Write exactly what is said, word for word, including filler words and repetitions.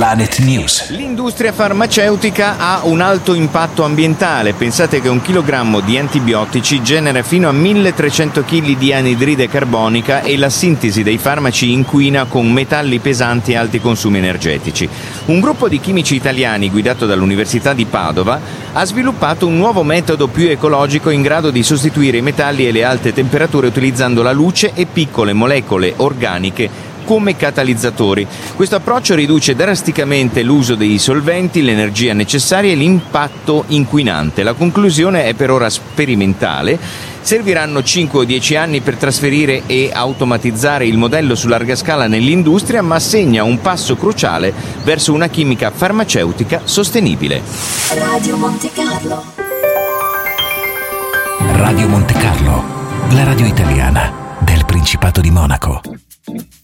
Planet News. L'industria farmaceutica ha un alto impatto ambientale. Pensate che un chilogrammo di antibiotici genera fino a milletrecento chili di anidride carbonica e la sintesi dei farmaci inquina con metalli pesanti e alti consumi energetici. Un gruppo di chimici italiani guidato dall'Università di Padova ha sviluppato un nuovo metodo più ecologico in grado di sostituire i metalli e le alte temperature utilizzando la luce e piccole molecole organiche come catalizzatori. Questo approccio riduce drasticamente l'uso dei solventi, l'energia necessaria e l'impatto inquinante. La conclusione è per ora sperimentale. Serviranno cinque o dieci anni per trasferire e automatizzare il modello su larga scala nell'industria, ma segna un passo cruciale verso una chimica farmaceutica sostenibile. Radio Monte Carlo. Radio Monte Carlo, la radio italiana del Principato di Monaco.